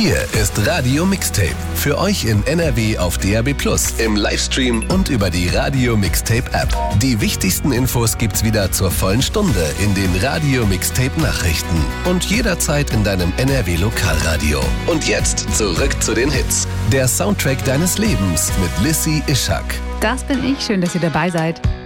Hier ist Radio Mixtape. Für euch in NRW auf DAB+, im Livestream und über die Radio Mixtape App. Die wichtigsten Infos gibt's wieder zur vollen Stunde in den Radio Mixtape Nachrichten und jederzeit in deinem NRW Lokalradio. Und jetzt zurück zu den Hits. Der Soundtrack deines Lebens mit Lissy Ishak. Das bin ich. Schön, dass ihr dabei seid.